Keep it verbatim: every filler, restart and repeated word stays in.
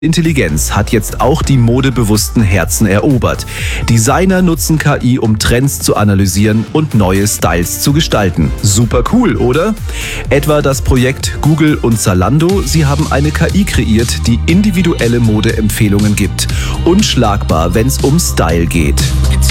Intelligenz hat jetzt auch die modebewussten Herzen erobert. Designer nutzen K I, um Trends zu analysieren und neue Styles zu gestalten. Super cool, oder? Etwa das Projekt Google und Zalando. Sie haben eine K I kreiert, die individuelle Modeempfehlungen gibt. Unschlagbar, wenn es um Style geht.